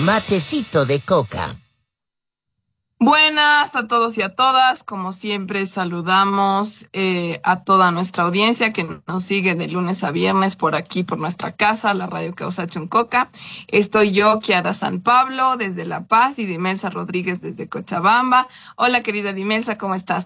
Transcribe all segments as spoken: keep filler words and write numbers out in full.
Matecito de coca. Buenas a todos y a todas. Como siempre, saludamos eh, a toda nuestra audiencia que nos sigue de lunes a viernes por aquí, por nuestra casa, la Radio Causa Chuncoca. Estoy yo, Kiara San Pablo, desde La Paz, y Dimelsa Rodríguez desde Cochabamba. Hola, querida Dimelsa, ¿cómo estás?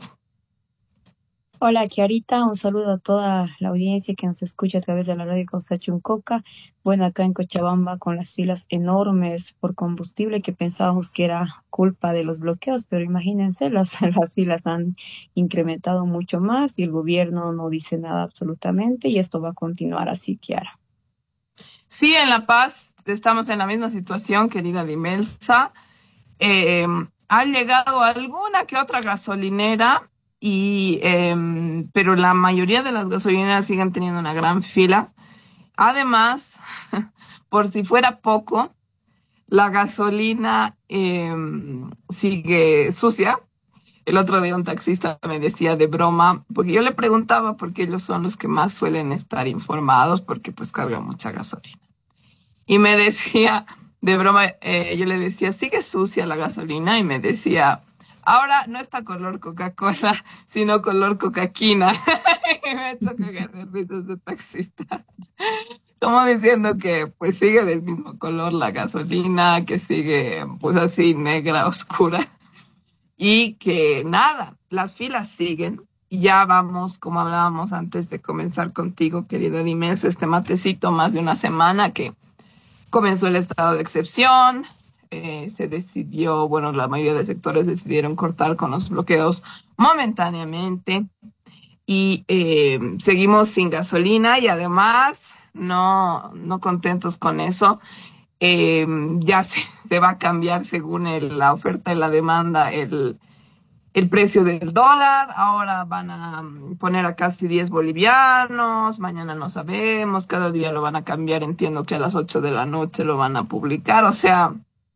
Hola, Kiarita, un saludo a toda la audiencia que nos escucha a través de la radio Costa Chuncoca. Bueno, acá en Cochabamba con las filas enormes por combustible que pensábamos que era culpa de los bloqueos, pero imagínense, las, las filas han incrementado mucho más y el gobierno no dice nada absolutamente y esto va a continuar así, Kiara. Sí, en La Paz estamos en la misma situación, querida Dimelsa. Eh, ha llegado alguna que otra gasolinera, y, em, pero la mayoría de las gasolineras siguen teniendo una gran fila. Además, por si fuera poco, la gasolina em, sigue sucia. El otro día un taxista me decía de broma, porque yo le preguntaba porque ellos son los que más suelen estar informados, porque pues cargan mucha gasolina. Y me decía, de broma, eh, yo le decía, sigue sucia la gasolina, y me decía, ahora no está color Coca-Cola, sino color cocaquina. Y me echó cagar de risa ese taxista. Como diciendo que pues sigue del mismo color la gasolina, que sigue pues así negra, oscura, y que nada, las filas siguen. Ya vamos, como hablábamos antes de comenzar contigo, querida Dimes, este matecito, más de una semana que comenzó el estado de excepción. Eh, se decidió, bueno, la mayoría de sectores decidieron cortar con los bloqueos momentáneamente, y eh, seguimos sin gasolina, y además, no, no contentos con eso, eh, ya se, se va a cambiar según el- la oferta y la demanda el, el precio del dólar. Ahora van a mm, poner a casi diez bolivianos, mañana no sabemos, cada día lo van a cambiar, entiendo que a las ocho de la noche lo van a publicar. O sea,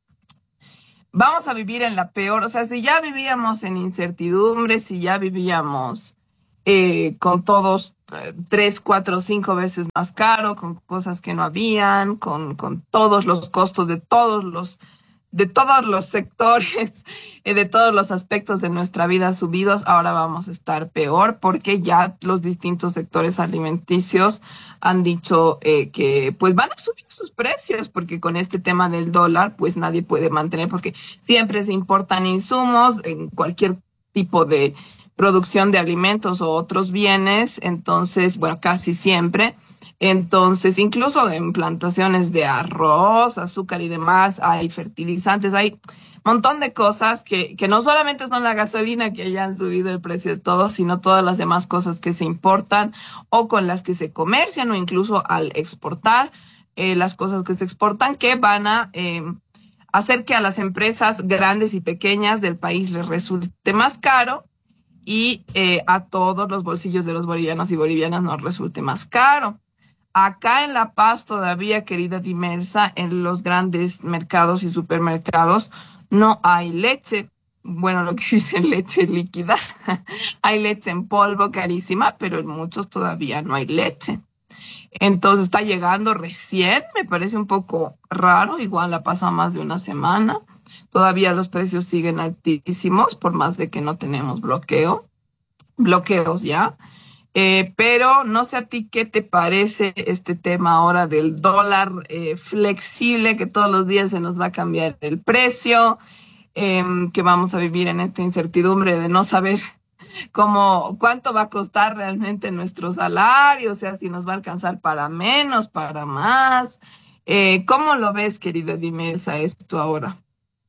vamos a vivir en la peor, o sea, si ya vivíamos en incertidumbre, si ya vivíamos eh, con todos eh, tres, cuatro, cinco veces más caro, con cosas que no habían, con, con todos los costos de todos los de todos los sectores, eh, de todos los aspectos de nuestra vida subidos, ahora vamos a estar peor, porque ya los distintos sectores alimenticios han dicho eh, que pues van a subir sus precios, porque con este tema del dólar pues nadie puede mantener, porque siempre se importan insumos en cualquier tipo de producción de alimentos o otros bienes. Entonces, bueno, casi siempre. Entonces, incluso en plantaciones de arroz, azúcar y demás, hay fertilizantes, hay un montón de cosas que, que no solamente son la gasolina que ya han subido el precio de todo, sino todas las demás cosas que se importan o con las que se comercian, o incluso al exportar, eh, las cosas que se exportan, que van a eh, hacer que a las empresas grandes y pequeñas del país les resulte más caro, y eh, a todos los bolsillos de los bolivianos y bolivianas nos resulte más caro. Acá en La Paz todavía, querida Dimelsa, en los grandes mercados y supermercados no hay leche. Bueno, lo que dicen leche líquida. Hay leche en polvo carísima, pero en muchos todavía no hay leche. Entonces está llegando recién, me parece un poco raro, igual ha pasado más de una semana. Todavía los precios siguen altísimos, por más de que no tenemos bloqueo, bloqueos ya. Eh, pero no sé a ti qué te parece este tema ahora del dólar eh, flexible, que todos los días se nos va a cambiar el precio, em, que vamos a vivir en esta incertidumbre de no saber cómo, cuánto va a costar realmente nuestro salario, o sea, si nos va a alcanzar para menos, para más. Eh, ¿cómo lo ves, querida Dimelsa, esto ahora?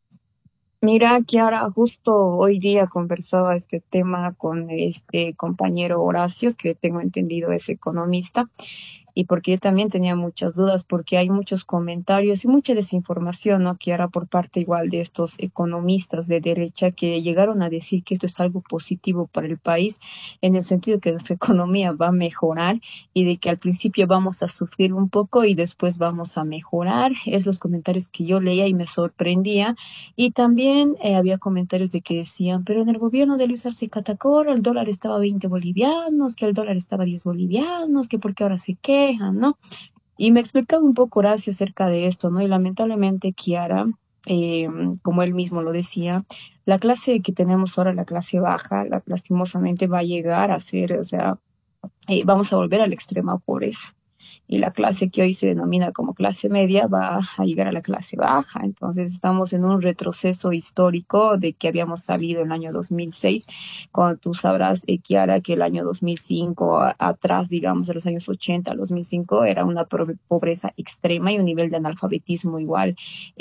Mira, Kiara, justo hoy día conversaba este tema con este compañero Horacio, que tengo entendido es economista, y porque yo también tenía muchas dudas, porque hay muchos comentarios y mucha desinformación, ¿no? Que ahora por parte igual de estos economistas de derecha que llegaron a decir que esto es algo positivo para el país, en el sentido que nuestra economía va a mejorar y de que al principio vamos a sufrir un poco y después vamos a mejorar. Es los comentarios que yo leía y me sorprendía. Y también eh, había comentarios de que decían, pero en el gobierno de Luis Arce Catacora el dólar estaba veinte bolivianos, que el dólar estaba diez bolivianos, que porque ahora se quejan, ¿no? Y me explicaba un poco Horacio acerca de esto, ¿no? Y lamentablemente, Kiara, eh, como él mismo lo decía, la clase que tenemos ahora, la clase baja, la- lastimosamente va a llegar a ser, o sea, eh, vamos a volver a la extrema pobreza. Y la clase que hoy se denomina como clase media va a llegar a la clase baja. Entonces estamos en un retroceso histórico de que habíamos salido en el año dos mil seis, cuando tú sabrás, eh, Kiara, que el año dos mil cinco a- atrás, digamos, de los años ochenta al dos mil cinco, era una pro- pobreza extrema y un nivel de analfabetismo igual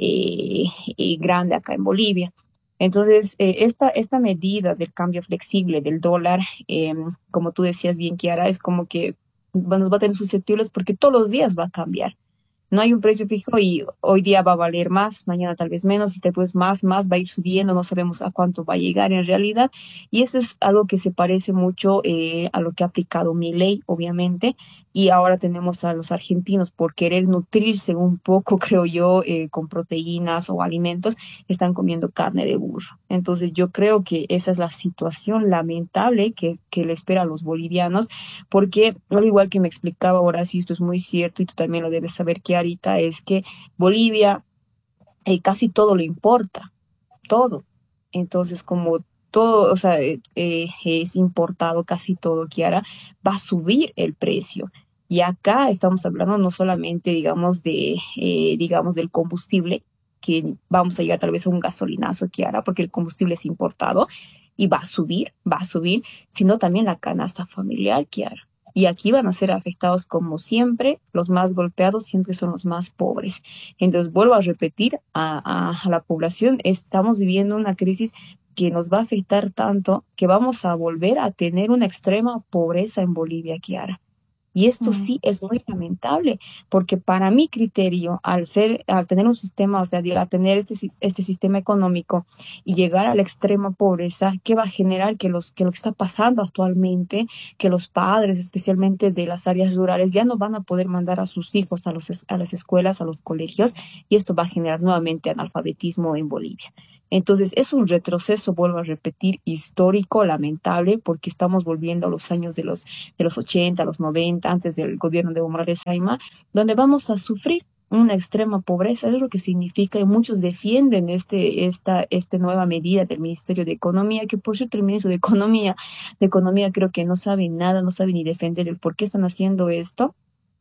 eh, eh, grande acá en Bolivia. Entonces, eh, esta, esta medida del cambio flexible del dólar, em, como tú decías bien, Kiara, es como que va- nos va a tener susceptibles porque todos los días va a cambiar. No hay un precio fijo y hoy día va a valer más, mañana tal vez menos, y después más, más va a ir subiendo, no sabemos a cuánto va a llegar en realidad. Y eso es algo que se parece mucho eh, a lo que ha aplicado Milei, obviamente. Y ahora tenemos a los argentinos por querer nutrirse un poco, creo yo, eh, con proteínas o alimentos, están comiendo carne de burro. Entonces yo creo que esa es la situación lamentable que, que le espera a los bolivianos porque al igual que me explicaba Horacio, y esto es muy cierto y tú también lo debes saber, que ahorita es que Bolivia eh, casi todo lo importa, todo. Entonces, como todo, o sea, eh, eh, es importado casi todo, Kiara, va a subir el precio. Y acá estamos hablando no solamente, digamos, de, eh, digamos, del combustible, que vamos a llegar tal vez a un gasolinazo, Kiara, porque el combustible es importado y va a subir, va a subir, sino también la canasta familiar, Kiara. Y aquí van a ser afectados, como siempre, los más golpeados siempre son los más pobres. Entonces, vuelvo a repetir a, a- a la población, estamos viviendo una crisis que nos va a afectar tanto que vamos a volver a tener una extrema pobreza en Bolivia, Kiara. Y esto Mm. sí es muy lamentable, porque para mi criterio, al ser, al tener un sistema, o sea, de- al tener este, sis- este sistema económico y llegar a la extrema pobreza, ¿qué va a generar? Que los, que lo que está pasando actualmente, que los padres, especialmente de las áreas rurales, ya no van a poder mandar a sus hijos a los, es- a las escuelas, a los colegios, y esto va a generar nuevamente analfabetismo en Bolivia. Entonces, es un retroceso, vuelvo a repetir, histórico, lamentable, porque estamos volviendo a los años de los de los ochenta, los noventa, antes del gobierno de Evo Morales Ayma, donde vamos a sufrir una extrema pobreza. Es lo que significa y muchos defienden este, esta, esta nueva medida del Ministerio de Economía, que por cierto el ministro de Economía, de Economía creo que no sabe nada, no sabe ni defender el por qué están haciendo esto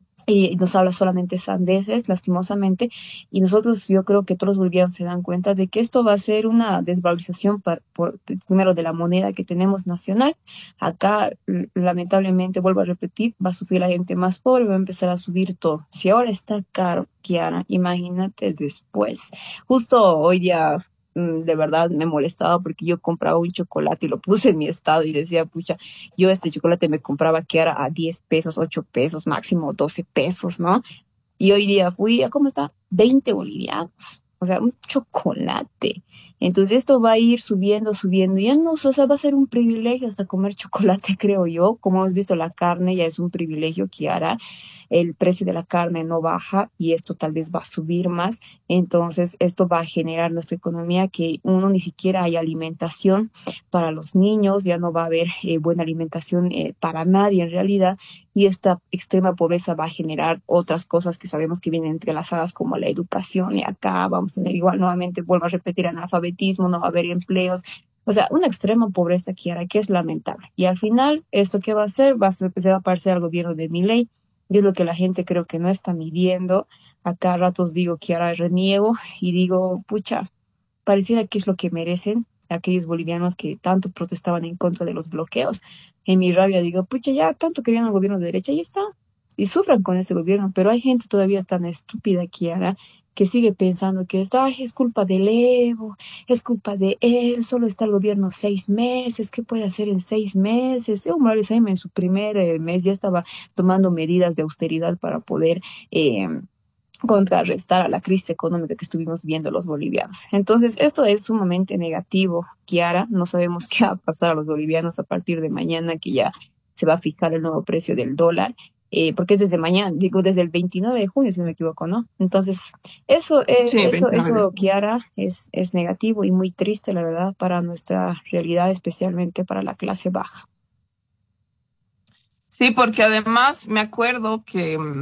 y nos habla solamente sandeces, lastimosamente, y nosotros yo creo que todos los bolivianos se dan cuenta de que esto va a ser una desvalorización par- por, primero de la moneda que tenemos nacional. Acá, l- lamentablemente, vuelvo a repetir, va a sufrir la gente más pobre, va a empezar a subir todo. Si ahora está caro, Kiara, imagínate después. Justo hoy día... mm, De verdad me molestaba porque yo compraba un chocolate y lo puse en mi estado y decía, pucha, yo este chocolate me compraba que era a diez pesos, ocho pesos, máximo doce pesos, ¿no? Y hoy día fui a, ¿cómo está? Veinte bolivianos. O sea, un chocolate. Entonces esto va a ir subiendo, subiendo. Ya no, o sea, va a ser un privilegio hasta comer chocolate, creo yo. Como hemos visto, la carne ya es un privilegio que hará. El precio de la carne no baja y esto tal vez va a subir más. Entonces esto va a generar nuestra economía que uno ni siquiera hay alimentación para los niños, ya no va a haber eh, buena alimentación eh, para nadie en realidad y esta extrema pobreza va a generar otras cosas que sabemos que vienen entrelazadas como la educación y acá vamos a tener igual nuevamente, vuelvo a repetir, analfabetismo, no va a haber empleos, o sea, una extrema pobreza que ahora que es lamentable. Y al final, ¿esto qué va a hacer? Va a ser, se va a parecer al gobierno de Milei y es lo que la gente creo que no está midiendo. Acá a ratos digo que ahora reniego y digo, pucha, pareciera que es lo que merecen aquellos bolivianos que tanto protestaban en contra de los bloqueos. En mi rabia digo, pucha, ya tanto querían al gobierno de derecha, y está. Y sufran con ese gobierno, pero hay gente todavía tan estúpida que ahora que sigue pensando que esto, ay, es culpa del Evo, es culpa de él, solo está el gobierno seis meses, ¿qué puede hacer en seis meses? Evo Morales Ayma en su primer eh, mes ya estaba tomando medidas de austeridad para poder eh, contrarrestar a la crisis económica que estuvimos viendo los bolivianos. Entonces, esto es sumamente negativo, Kiara. No sabemos qué va a pasar a los bolivianos a partir de mañana, que ya se va a fijar el nuevo precio del dólar, eh, porque es desde mañana, digo, desde el veintinueve de junio, si no me equivoco, ¿no? Entonces, eso, eh, Sí, eso, veintinueve de eso, junio. Kiara, es, es negativo y muy triste, la verdad, para nuestra realidad, especialmente para la clase baja. Sí, porque además me acuerdo que mm,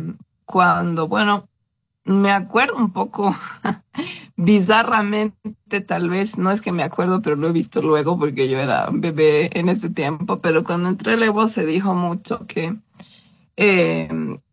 cuando, bueno, me acuerdo un poco bizarramente, tal vez, no es que me acuerdo, pero lo he visto luego porque yo era un bebé en ese tiempo, pero cuando entré al Evo se dijo mucho que eh,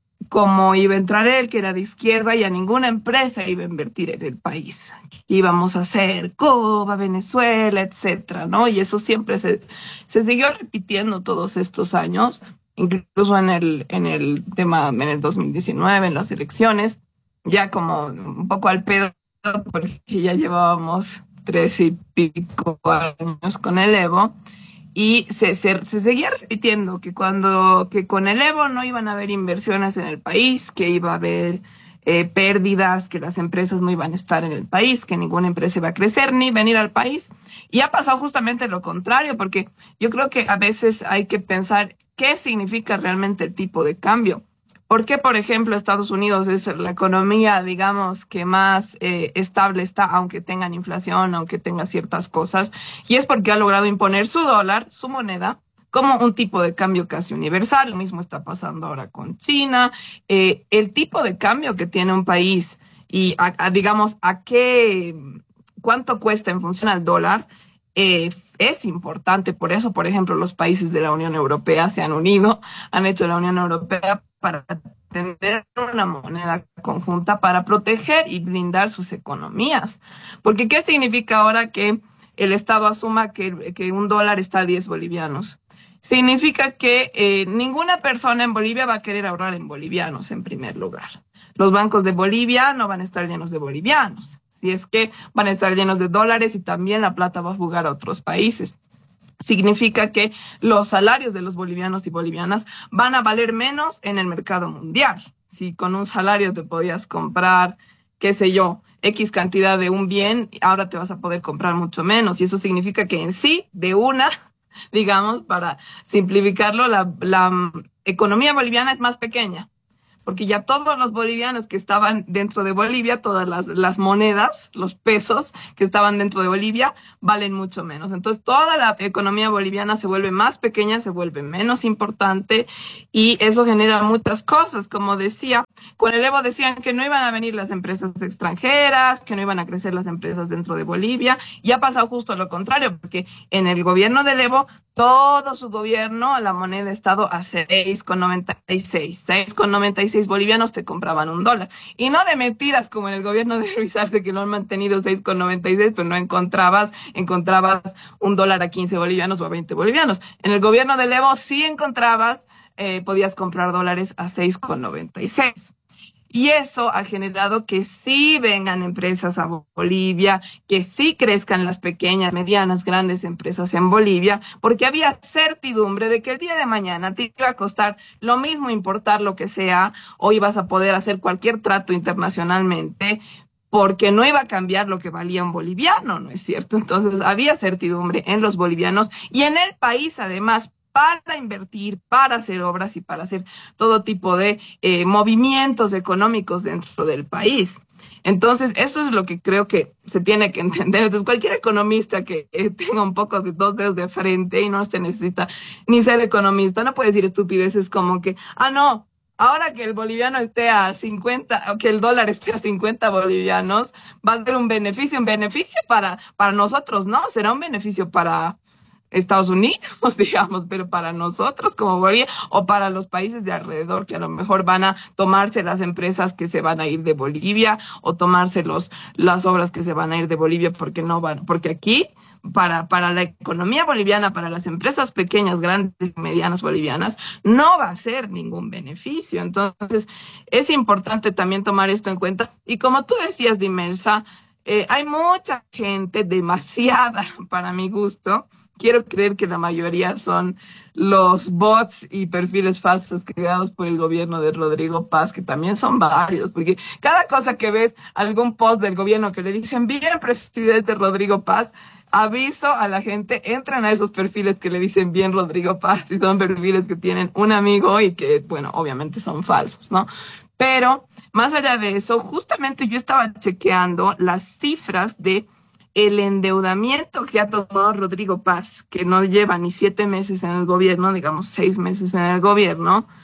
como iba a entrar él, que era de izquierda, y a ninguna empresa iba a invertir en el país. Íbamos a hacer Cuba, Venezuela, etcétera, ¿no? Y eso siempre se, se siguió repitiendo todos estos años, incluso en el, en el tema, en el dos mil diecinueve, en las elecciones, ya como un poco al pedo, porque ya llevábamos tres y pico años con el Evo. Y se, se, se seguía repitiendo que cuando, que con el Evo no iban a haber inversiones en el país, que iba a haber eh, pérdidas, que las empresas no iban a estar en el país, que ninguna empresa iba a crecer ni venir al país. Y ha pasado justamente lo contrario, porque yo creo que a veces hay que pensar qué significa realmente el tipo de cambio. ¿Por qué, por ejemplo, Estados Unidos es la economía, digamos, que más eh, estable está, aunque tengan inflación, aunque tenga ciertas cosas? Y es porque ha logrado imponer su dólar, su moneda, como un tipo de cambio casi universal. Lo mismo está pasando ahora con China. Eh, el tipo de cambio que tiene un país y, a, a, digamos, a qué, cuánto cuesta en función al dólar, eh, es importante. Por eso, por ejemplo, los países de la Unión Europea se han unido, han hecho la Unión Europea para tener una moneda conjunta para proteger y blindar sus economías. Porque ¿qué significa ahora que el Estado asuma que, que un dólar está a diez bolivianos? Significa que eh, ninguna persona en Bolivia va a querer ahorrar en bolivianos en primer lugar. Los bancos de Bolivia no van a estar llenos de bolivianos, si es que van a estar llenos de dólares y también la plata va a jugar a otros países. Significa que los salarios de los bolivianos y bolivianas van a valer menos en el mercado mundial. Si con un salario te podías comprar, qué sé yo, X cantidad de un bien, ahora te vas a poder comprar mucho menos. Y eso significa que en sí, de una, digamos, para simplificarlo, la, la economía boliviana es más pequeña, porque ya todos los bolivianos que estaban dentro de Bolivia, todas las, las monedas, los pesos que estaban dentro de Bolivia, valen mucho menos. Entonces, toda la economía boliviana se vuelve más pequeña, se vuelve menos importante y eso genera muchas cosas. Como decía, con el Evo decían que no iban a venir las empresas extranjeras, que no iban a crecer las empresas dentro de Bolivia, y ha pasado justo lo contrario, porque en el gobierno del Evo, todo su gobierno, la moneda ha estado a seis con noventa y seis. seis con noventa y seis bolivianos te compraban un dólar. Y no de mentiras como en el gobierno de Luis Arce, que lo han mantenido seis con noventa y seis, pero no encontrabas, encontrabas un dólar a quince bolivianos o a veinte bolivianos. En el gobierno de Evo sí encontrabas, eh, podías comprar dólares a seis con noventa y seis. Y eso ha generado que sí vengan empresas a Bolivia, que sí crezcan las pequeñas, medianas, grandes empresas en Bolivia, porque había certidumbre de que el día de mañana te iba a costar lo mismo importar lo que sea, o ibas a poder hacer cualquier trato internacionalmente, porque no iba a cambiar lo que valía un boliviano, ¿no es cierto? Entonces había certidumbre en los bolivianos y en el país, además, para invertir, para hacer obras y para hacer todo tipo de eh, movimientos económicos dentro del país. Entonces, eso es lo que creo que se tiene que entender. Entonces, cualquier economista que eh, tenga un poco de dos dedos de frente y no se necesita ni ser economista, no puede decir estupideces como que, ah, no, ahora que el boliviano esté a cincuenta, o que el dólar esté a cincuenta bolivianos, va a ser un beneficio, un beneficio para, para nosotros, ¿no? Será un beneficio para Estados Unidos, digamos, pero para nosotros como Bolivia o para los países de alrededor que a lo mejor van a tomarse las empresas que se van a ir de Bolivia o tomarse los, las obras que se van a ir de Bolivia porque no van, porque aquí para, para la economía boliviana, para las empresas pequeñas, grandes y medianas bolivianas, no va a ser ningún beneficio. Entonces, es importante también tomar esto en cuenta. Y como tú decías, Dimelsa, eh, hay mucha gente, demasiada para mi gusto. Quiero creer que la mayoría son los bots y perfiles falsos creados por el gobierno de Rodrigo Paz, que también son válidos, porque cada cosa que ves, algún post del gobierno que le dicen, bien, presidente Rodrigo Paz, aviso a la gente, entran a esos perfiles que le dicen bien Rodrigo Paz, y son perfiles que tienen un amigo y que, bueno, obviamente son falsos, ¿no? Pero, más allá de eso, justamente yo estaba chequeando las cifras de el endeudamiento que ha tomado Rodrigo Paz, que no lleva ni siete meses en el gobierno, digamos seis meses en el gobierno,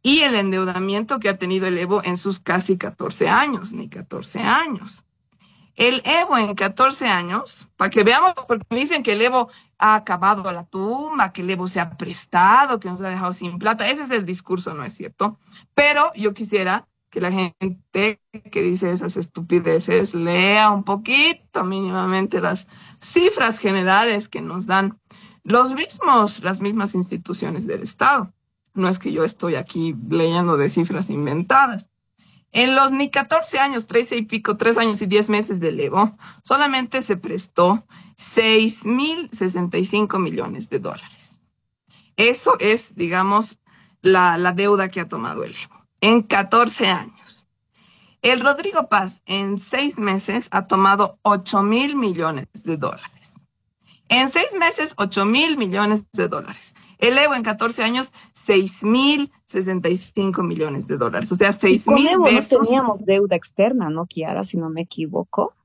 y el endeudamiento que ha tenido el Evo en sus casi catorce años, ni catorce años. El Evo en catorce años, para que veamos, porque me dicen que el Evo ha acabado la tumba, que el Evo se ha prestado, que nos ha dejado sin plata. Ese es el discurso, ¿no es cierto? Pero yo quisiera que la gente que dice esas estupideces lea un poquito mínimamente las cifras generales que nos dan los mismos, las mismas instituciones del Estado. No es que yo estoy aquí leyendo de cifras inventadas. En los ni catorce años, trece y pico, tres años y diez meses del Evo, solamente se prestó seis mil sesenta y cinco millones de dólares. Eso es, digamos, la, la deuda que ha tomado el Evo en catorce años. El Rodrigo Paz en seis meses ha tomado ocho mil millones de dólares. En seis meses, ocho mil millones de dólares. El Evo en catorce años, seis mil sesenta y cinco millones de dólares. O sea, Y seis con mil Evo no versus... teníamos deuda externa, ¿no, Kiara? Si no me equivoco.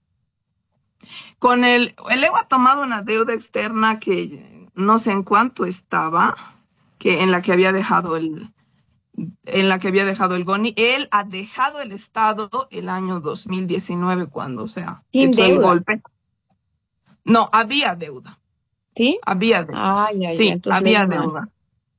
Con el... El Evo ha tomado una deuda externa que no sé en cuánto estaba, que en la que había dejado el... en la que había dejado el Goni. Él ha dejado el Estado el año dos mil diecinueve, cuando, o sea, Sin hecho el deuda, golpe. No, había deuda. ¿sí? Había deuda. Ah, ya, ya, Sí, entonces había leí mal. deuda.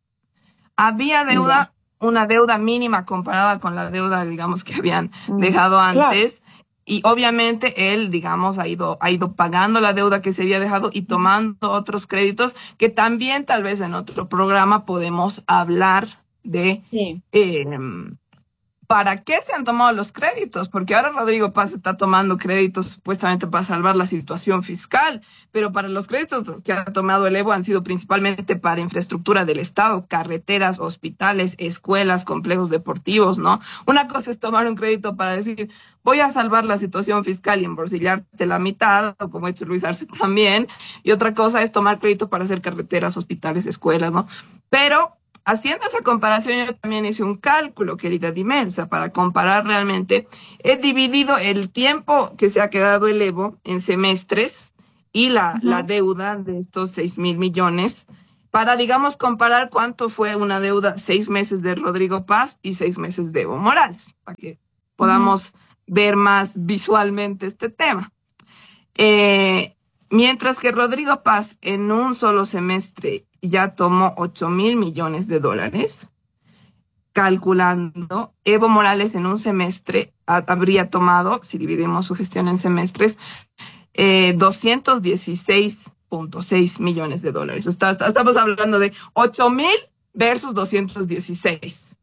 Había Ya. deuda, una deuda mínima comparada con la deuda, digamos, que habían Mm, dejado claro. antes. Y obviamente él, digamos, ha ido, ha ido pagando la deuda que se había dejado y tomando otros créditos que también tal vez en otro programa podemos hablar de Sí. eh, ¿para qué se han tomado los créditos? Porque ahora Rodrigo Paz está tomando créditos supuestamente para salvar la situación fiscal, pero para los créditos que ha tomado el Evo han sido principalmente para infraestructura del Estado, carreteras, hospitales, escuelas, complejos deportivos, ¿no? Una cosa es tomar un crédito para decir, voy a salvar la situación fiscal y embolsillarte la mitad, o como ha hecho Luis Arce también, y otra cosa es tomar crédito para hacer carreteras, hospitales, escuelas, ¿no? Pero haciendo esa comparación, yo también hice un cálculo, querida Dimensa, para comparar realmente. He dividido el tiempo que se ha quedado el Evo en semestres y la, la Ujú. deuda de estos seis mil millones para, digamos, comparar cuánto fue una deuda seis meses de Rodrigo Paz y seis meses de Evo Morales, para que Ujú. podamos ver más visualmente este tema. Eh, mientras que Rodrigo Paz en un solo semestre ya tomó ocho mil millones de dólares, calculando, Evo Morales en un semestre ha, habría tomado, si dividimos su gestión en semestres, eh, doscientos dieciséis punto seis millones de dólares. Está, estamos hablando de ocho mil versus doscientos dieciséis.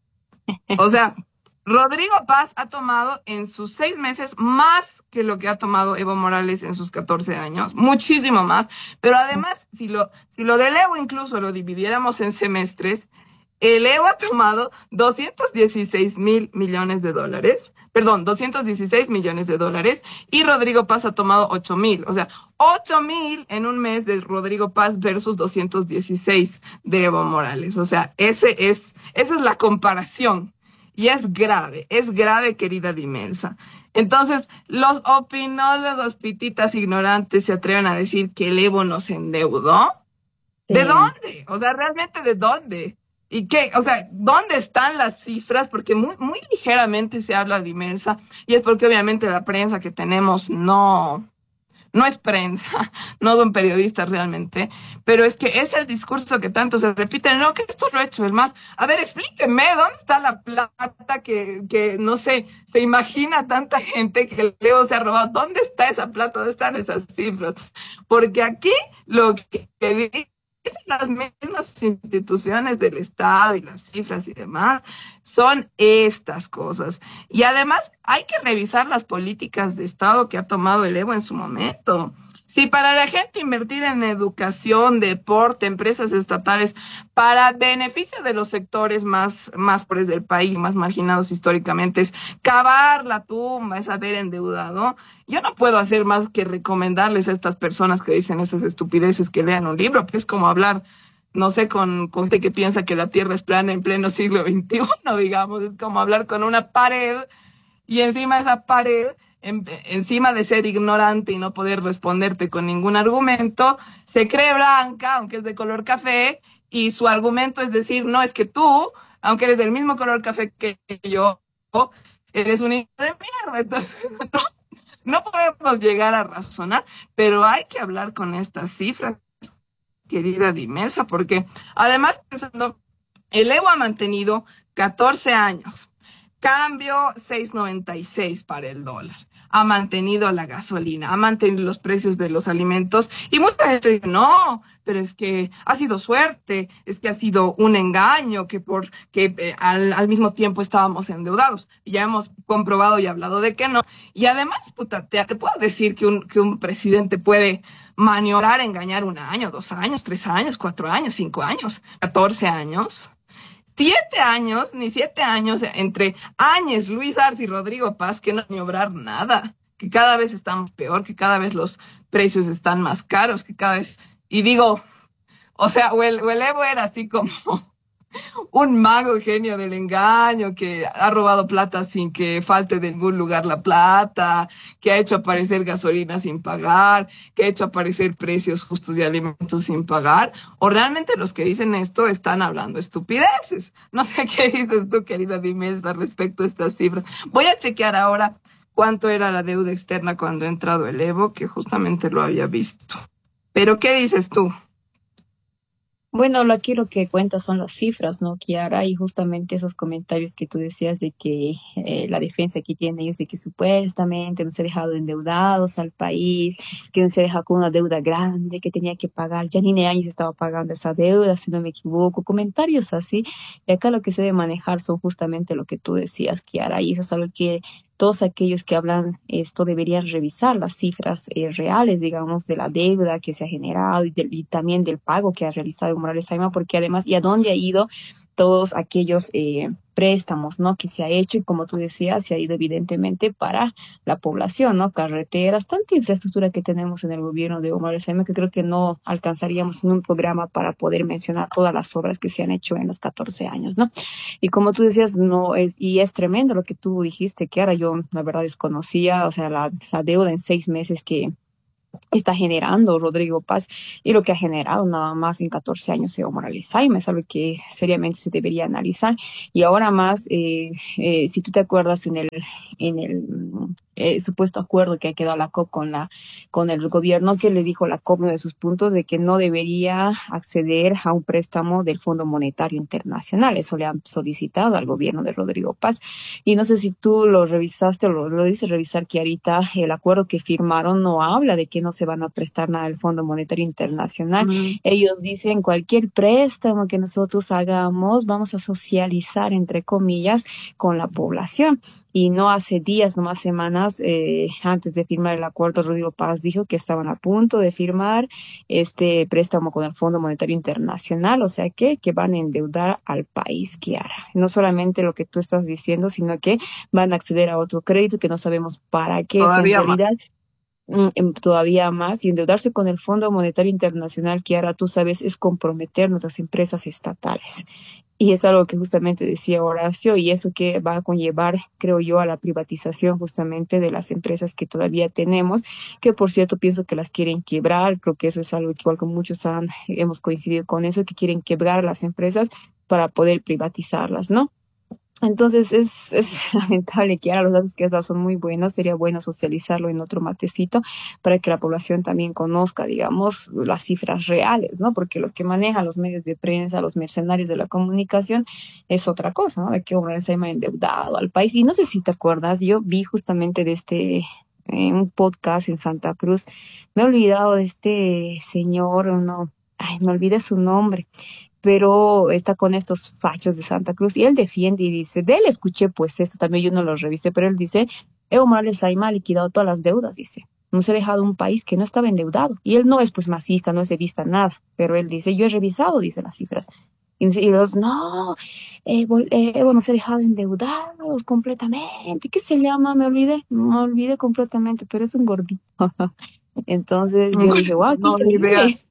O sea, Rodrigo Paz ha tomado en sus seis meses más que lo que ha tomado Evo Morales en sus catorce años, muchísimo más. Pero además, si lo, si lo del Evo incluso lo dividiéramos en semestres, el Evo ha tomado doscientos dieciséis mil millones de dólares, perdón, doscientos dieciséis millones de dólares, y Rodrigo Paz ha tomado ocho mil. O sea, ocho mil en un mes de Rodrigo Paz versus doscientos dieciséis de Evo Morales. O sea, ese es, esa es la comparación. Y es grave, es grave, querida Dimensa. Entonces, los opinólogos pititas ignorantes se atreven a decir que el Evo nos endeudó. ¿De Sí. dónde? O sea, ¿realmente de dónde? ¿Y qué? O sea, ¿dónde están las cifras? Porque muy, muy ligeramente se habla de Dimensa y es porque obviamente la prensa que tenemos no, no es prensa, no son periodistas realmente, pero es que es el discurso que tanto se repite, no, que esto lo ha hecho el M A S. A ver, explíqueme, ¿dónde está la plata que, que, no sé, se imagina tanta gente que el Leo se ha robado? ¿Dónde está esa plata? ¿Dónde están esas cifras? Porque aquí lo que dicen las mismas instituciones del Estado y las cifras y demás son estas cosas. Y además hay que revisar las políticas de Estado que ha tomado el Evo en su momento. Si para la gente invertir en educación, deporte, empresas estatales, para beneficio de los sectores más, más pobres del país, más marginados históricamente, es cavar la tumba, es haber endeudado, yo no puedo hacer más que recomendarles a estas personas que dicen esas estupideces que lean un libro, pues es como hablar, no sé, con, con gente que piensa que la Tierra es plana en pleno siglo veintiuno, digamos, es como hablar con una pared y encima de esa pared, en, encima de ser ignorante y no poder responderte con ningún argumento, se cree blanca, aunque es de color café, y su argumento es decir, no, es que tú aunque eres del mismo color café que yo, eres un hijo de mierda. Entonces, no, no podemos llegar a razonar, pero hay que hablar con estas cifras, querida Dimelsa, porque además, pensando, el Evo ha mantenido catorce años. Cambio seis noventa y seis para el dólar. Ha mantenido la gasolina, ha mantenido los precios de los alimentos. Y mucha gente dice, no, pero es que ha sido suerte, es que ha sido un engaño, que por que eh, al, al mismo tiempo estábamos endeudados. Y ya hemos comprobado y hablado de que no. Y además, puta, te, te puedo decir que un, que un presidente puede maniobrar, engañar un año, dos años, tres años, cuatro años, cinco años, catorce años. Siete años, ni siete años, entre Áñez, Luis Arce y Rodrigo Paz, que no maniobrar nada, que cada vez estamos peor, que cada vez los precios están más caros, que cada vez, y digo, o sea, o el, o el Evo era así como un mago genio del engaño que ha robado plata sin que falte de ningún lugar la plata, que ha hecho aparecer gasolina sin pagar, que ha hecho aparecer precios justos de alimentos sin pagar, o realmente los que dicen esto están hablando estupideces. No sé qué dices tú, querida Dimelsa, respecto a estas cifras. Voy a chequear ahora cuánto era la deuda externa cuando ha entrado el Evo, que justamente lo había visto. Pero, ¿qué dices tú? Bueno, lo aquí lo que cuenta son las cifras, ¿no, Kiara? Y justamente esos comentarios que tú decías de que eh, la defensa que tienen ellos de que supuestamente no se ha dejado endeudados al país, que no se deja con una deuda grande, que tenía que pagar, ya ni años estaba pagando esa deuda, si no me equivoco, comentarios así. Y acá lo que se debe manejar son justamente lo que tú decías, Kiara, y eso es algo que todos aquellos que hablan esto deberían revisar las cifras eh, reales, digamos, de la deuda que se ha generado y, del- y también del pago que ha realizado Evo Morales Ayma, porque además, ¿y a dónde ha ido todos aquellos eh, préstamos, ¿no? Que se ha hecho y como tú decías, se ha ido evidentemente para la población, ¿no? Carreteras, tanta infraestructura que tenemos en el gobierno de Evo Morales Ayma que creo que no alcanzaríamos en un programa para poder mencionar todas las obras que se han hecho en los catorce años, ¿no? Y como tú decías, no es, y es tremendo lo que tú dijiste, que ahora yo la verdad desconocía, o sea, la, la deuda en seis meses que está generando Rodrigo Paz y lo que ha generado nada más en catorce años Evo Morales Ayma, es algo que seriamente se debería analizar. Y ahora más, eh, eh, si tú te acuerdas en el, en el eh, supuesto acuerdo que ha quedado la COP con, la, con el gobierno, que le dijo la COP uno de sus puntos de que no debería acceder a un préstamo del Fondo Monetario Internacional. Eso le han solicitado al gobierno de Rodrigo Paz. Y no sé si tú lo revisaste o lo, lo dices revisar, que ahorita el acuerdo que firmaron no habla de que no se van a prestar nada del Fondo Monetario Internacional. Mm. Ellos dicen cualquier préstamo que nosotros hagamos, vamos a socializar, entre comillas, con la población. Y no hace días, no más semanas, eh, antes de firmar el acuerdo, Rodrigo Paz dijo que estaban a punto de firmar este préstamo con el Fondo Monetario Internacional, o sea que, que van a endeudar al país, Kiara. No solamente lo que tú estás diciendo, sino que van a acceder a otro crédito que no sabemos para qué es en Todavía realidad, más. mm, em, todavía más, y endeudarse con el Fondo Monetario Internacional, que ahora tú sabes, es comprometer nuestras empresas estatales. Y es algo que justamente decía Horacio, y eso que va a conllevar, creo yo, a la privatización justamente de las empresas que todavía tenemos, que por cierto pienso que las quieren quebrar, creo que eso es algo que igual con muchos han, hemos coincidido con eso, que quieren quebrar las empresas para poder privatizarlas, ¿no? Entonces es, es lamentable que ahora los datos que has dado son muy buenos, sería bueno socializarlo en otro matecito para que la población también conozca, digamos, las cifras reales, ¿no? Porque lo que manejan los medios de prensa, los mercenarios de la comunicación, es otra cosa, ¿no? De que Obrador se ha endeudado al país. Y no sé si te acuerdas, yo vi justamente de este, en un podcast en Santa Cruz, me he olvidado de este señor, no, ay, me olvidé su nombre, pero está con estos fachos de Santa Cruz y él defiende y dice, de él escuché pues esto, también yo no lo revisé, pero él dice, Evo Morales Ayma ha liquidado todas las deudas, dice, no se ha dejado un país que no estaba endeudado. Y él no es pues masista, no es de vista nada, pero él dice, yo he revisado, dice las cifras. Y dice- y los, no, Evo, eh, Evo no se ha dejado endeudados completamente. ¿Qué se llama? Me olvidé, me olvidé completamente, pero es un gordito. Entonces yo dije, wow, qué No, ni idea. increíble.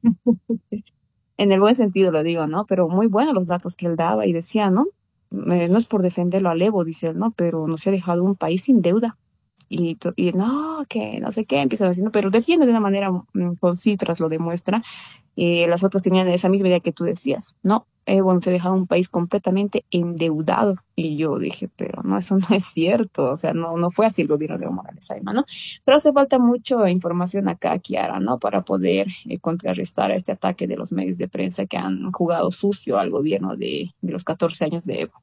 En el buen sentido lo digo, ¿no? Pero muy buenos los datos que él daba y decía, ¿no? Eh, no es por defenderlo al Evo, dice él, ¿no? Pero nos ha dejado un país sin deuda. Y, to- y no, que no sé qué, empiezan diciendo, pero defiende de una manera mm, con cifras, lo demuestra. Y las otras tenían esa misma idea que tú decías, ¿no? Evo se dejaba un país completamente endeudado. Y yo dije, pero no, eso no es cierto. O sea, no, no fue así el gobierno de Evo Morales, Ayma, ¿no? Pero hace falta mucha información acá, Kiara, ¿no? Para poder eh, contrarrestar a este ataque de los medios de prensa que han jugado sucio al gobierno de, de los catorce años de Evo.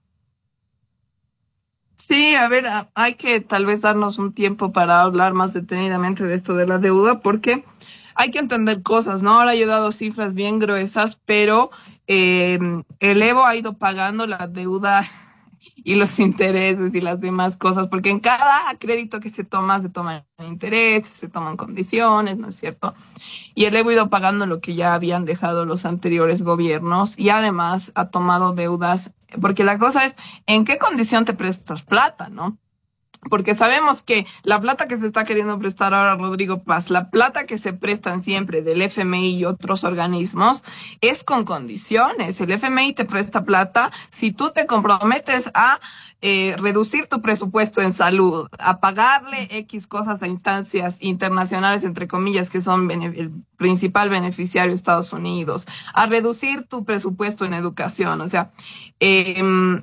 Sí, a ver, a- hay que tal vez darnos un tiempo para hablar más detenidamente de esto de la deuda, porque hay que entender cosas, ¿no? Ahora yo he dado cifras bien gruesas, pero eh, el Evo ha ido pagando la deuda y los intereses y las demás cosas, porque en cada crédito que se toma, se toman intereses, se toman condiciones, ¿no es cierto? Y él ha ido pagando lo que ya habían dejado los anteriores gobiernos y además ha tomado deudas, porque la cosa es, ¿en qué condición te prestas plata, no? Porque sabemos que la plata que se está queriendo prestar ahora Rodrigo Paz, la plata que se prestan siempre del F M I y otros organismos, es con condiciones. El F M I te presta plata si tú te comprometes a eh, reducir tu presupuesto en salud, a pagarle X cosas a instancias internacionales, entre comillas, que son el principal beneficiario de Estados Unidos, a reducir tu presupuesto en educación. O sea, eh,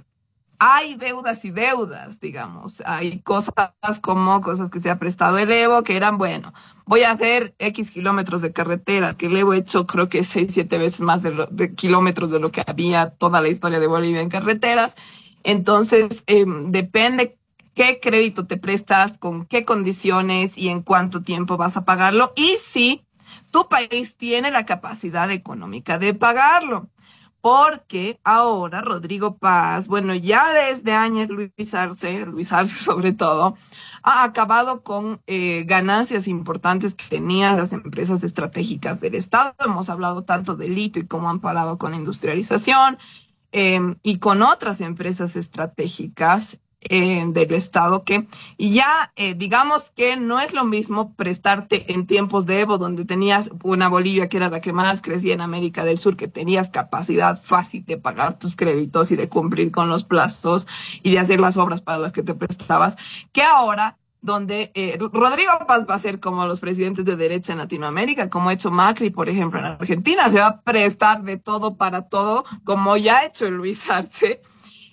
hay deudas y deudas, digamos. Hay cosas como cosas que se ha prestado el Evo, que eran, bueno, voy a hacer X kilómetros de carreteras, que el Evo ha hecho creo que seis, siete veces más de, lo, de kilómetros de lo que había toda la historia de Bolivia en carreteras. Entonces, eh, depende qué crédito te prestas, con qué condiciones y en cuánto tiempo vas a pagarlo, y si tu país tiene la capacidad económica de pagarlo. Porque ahora Rodrigo Paz, bueno, ya desde años Luis Arce, Luis Arce sobre todo, ha acabado con eh, ganancias importantes que tenían las empresas estratégicas del Estado. Hemos hablado tanto de litio y cómo han parado con la industrialización, eh, y con otras empresas estratégicas eh, del Estado que ya eh, digamos que no es lo mismo prestarte en tiempos de Evo, donde tenías una Bolivia que era la que más crecía en América del Sur, que tenías capacidad fácil de pagar tus créditos y de cumplir con los plazos y de hacer las obras para las que te prestabas, que ahora donde eh, Rodrigo Paz va a ser como los presidentes de derecha en Latinoamérica, como ha hecho Macri, por ejemplo, en Argentina, se va a prestar de todo para todo, como ya ha hecho Luis Arce,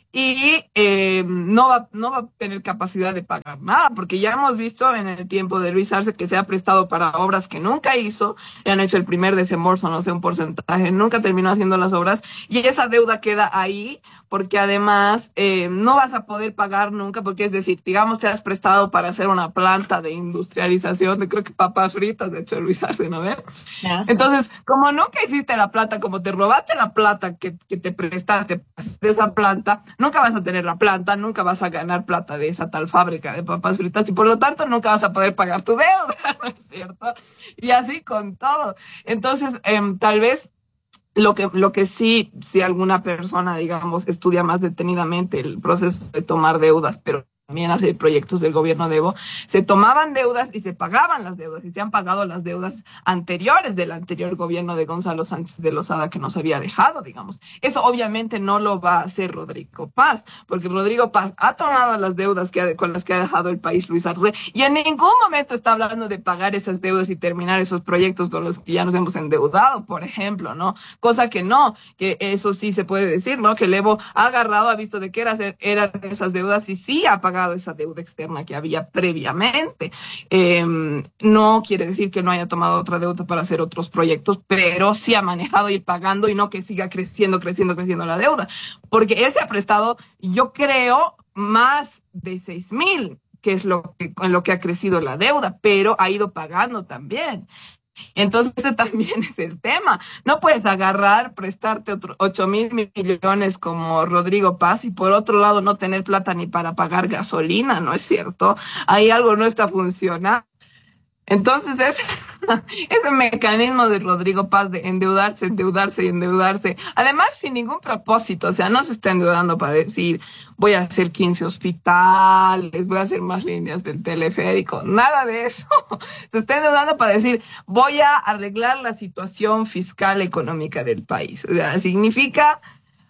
y eh, no, va, no va a tener capacidad de pagar nada, porque ya hemos visto en el tiempo de Luis Arce que se ha prestado para obras que nunca hizo, le han hecho el primer desembolso, no sé, un porcentaje, nunca terminó haciendo las obras, y esa deuda queda ahí, porque además eh, no vas a poder pagar nunca, porque es decir, digamos, te has prestado para hacer una planta de industrialización de creo que papas fritas, de hecho Luis Arce, ¿no ves? Entonces, como nunca hiciste la plata, como te robaste la plata que, que te prestaste de esa planta, nunca vas a tener la planta, nunca vas a ganar plata de esa tal fábrica de papas fritas y por lo tanto nunca vas a poder pagar tu deuda, ¿no es cierto? Y así con todo. Entonces, eh, tal vez lo que, lo que sí, si alguna persona, digamos, estudia más detenidamente el proceso de tomar deudas, pero también hacer proyectos del gobierno de Evo, se tomaban deudas y se pagaban las deudas, y se han pagado las deudas anteriores del anterior gobierno de Gonzalo Sánchez de Lozada que nos había dejado, digamos. Eso obviamente no lo va a hacer Rodrigo Paz, porque Rodrigo Paz ha tomado las deudas que ha, con las que ha dejado el país Luis Arce, y en ningún momento está hablando de pagar esas deudas y terminar esos proyectos con los que ya nos hemos endeudado, por ejemplo, ¿no? Cosa que no, que eso sí se puede decir, ¿no? Que el Evo ha agarrado, ha visto de qué eran, eran esas deudas y sí ha pagado esa deuda externa que había previamente. Eh, no quiere decir que no haya tomado otra deuda para hacer otros proyectos, pero sí ha manejado ir pagando y no que siga creciendo, creciendo, creciendo la deuda. Porque él se ha prestado, yo creo, más de seis mil, que es lo que, en lo que ha crecido la deuda, pero ha ido pagando también. Entonces ese también es el tema. No puedes agarrar, prestarte otro ocho mil millones como Rodrigo Paz y por otro lado no tener plata ni para pagar gasolina, ¿no es cierto? Ahí algo no está funcionando. Entonces, ese, ese mecanismo de Rodrigo Paz de endeudarse, endeudarse y endeudarse, además sin ningún propósito, o sea, no se está endeudando para decir, voy a hacer quince hospitales, voy a hacer más líneas del teleférico, nada de eso. Se está endeudando para decir, voy a arreglar la situación fiscal económica del país. O sea, significa...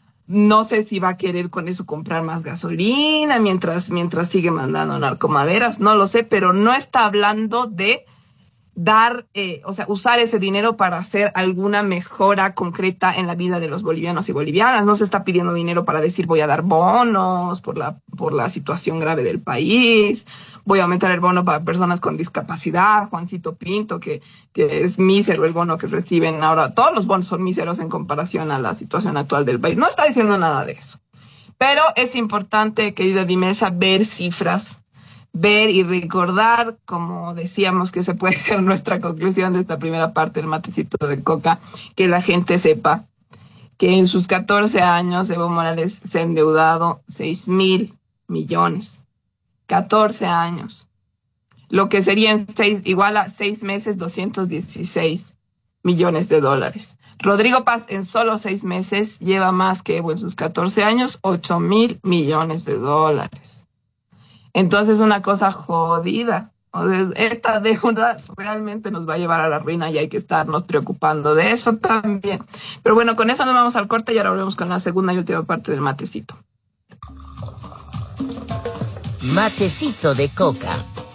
No sé si va a querer con eso comprar más gasolina mientras, mientras sigue mandando narcomaderas, no lo sé, pero no está hablando de dar, eh, o sea, usar ese dinero para hacer alguna mejora concreta en la vida de los bolivianos y bolivianas. No se está pidiendo dinero para decir voy a dar bonos por la, por la situación grave del país, voy a aumentar el bono para personas con discapacidad, Juancito Pinto, que, que es mísero el bono que reciben ahora. Todos los bonos son míseros en comparación a la situación actual del país. No está diciendo nada de eso. Pero es importante, querida Dimesa, ver cifras, ver y recordar, como decíamos que se puede ser nuestra conclusión de esta primera parte del matecito de coca, que la gente sepa que en sus catorce años Evo Morales se ha endeudado seis mil millones. catorce años. Lo que serían seis, igual a seis meses, doscientos dieciséis millones de dólares. Rodrigo Paz en solo seis meses lleva más que Evo en sus catorce años, ocho mil millones de dólares. Entonces, una cosa jodida. O sea, esta deuda realmente nos va a llevar a la ruina y hay que estarnos preocupando de eso también. Pero bueno, con eso nos vamos al corte y ahora volvemos con la segunda y última parte del matecito. Matecito de coca.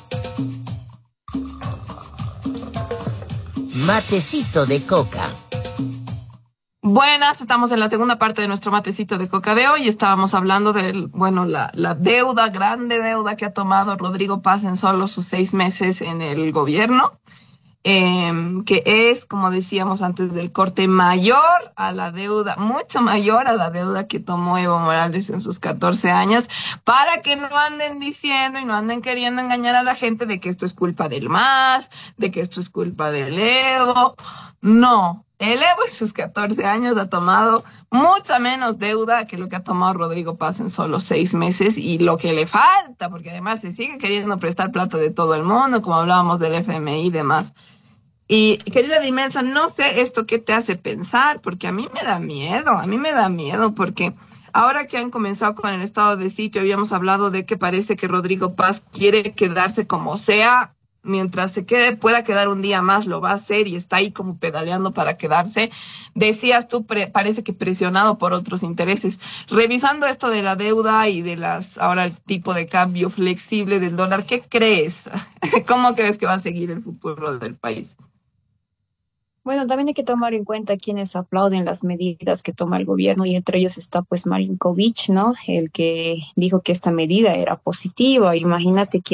Matecito de coca. Buenas, estamos en la segunda parte de nuestro matecito de coca de hoy. Estábamos hablando de, bueno, la, la deuda, grande deuda que ha tomado Rodrigo Paz en solo sus seis meses en el gobierno, eh, que es, como decíamos antes del corte, mayor a la deuda, mucho mayor a la deuda que tomó Evo Morales en sus catorce años, para que no anden diciendo y no anden queriendo engañar a la gente de que esto es culpa del M A S, de que esto es culpa del Evo. No. El Evo en sus catorce años ha tomado mucha menos deuda que lo que ha tomado Rodrigo Paz en solo seis meses y lo que le falta, porque además se sigue queriendo prestar plata de todo el mundo, como hablábamos del F M I y demás. Y querida Dimensa, no sé esto qué te hace pensar, porque a mí me da miedo, a mí me da miedo, porque ahora que han comenzado con el estado de sitio, habíamos hablado de que parece que Rodrigo Paz quiere quedarse como sea. Mientras se quede, pueda quedar un día más, lo va a hacer y está ahí como pedaleando para quedarse. Decías tú, pre, parece que presionado por otros intereses. Revisando esto de la deuda y de las, ahora el tipo de cambio flexible del dólar, ¿qué crees? ¿Cómo crees que va a seguir el futuro del país? Bueno, también hay que tomar en cuenta quienes aplauden las medidas que toma el gobierno y entre ellos está pues Marinkovic, ¿no? El que dijo que esta medida era positiva. Imagínate que